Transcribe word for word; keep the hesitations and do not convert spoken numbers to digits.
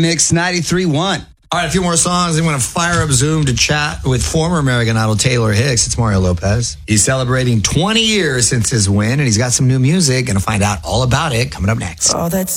Mix ninety-three point one. All right, a few more songs. They want to fire up Zoom to chat with former American Idol Taylor Hicks. It's Mario Lopez. He's celebrating twenty years since his win, and he's got some new music. Going to find out all about it coming up next. Oh, that's